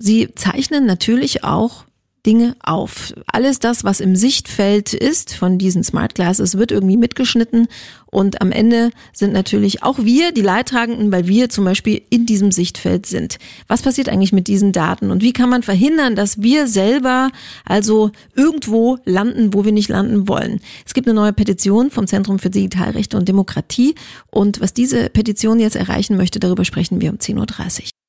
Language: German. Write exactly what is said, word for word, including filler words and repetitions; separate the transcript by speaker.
Speaker 1: sie zeichnen natürlich auch Dinge auf. Alles das, was im Sichtfeld ist von diesen Smart Glasses, wird irgendwie mitgeschnitten und am Ende sind natürlich auch wir die Leidtragenden, weil wir zum Beispiel in diesem Sichtfeld sind. Was passiert eigentlich mit diesen Daten und wie kann man verhindern, dass wir selber also irgendwo landen, wo wir nicht landen wollen? Es gibt eine neue Petition vom Zentrum für Digitalrechte und Demokratie und was diese Petition jetzt erreichen möchte, darüber sprechen wir um zehn Uhr dreißig.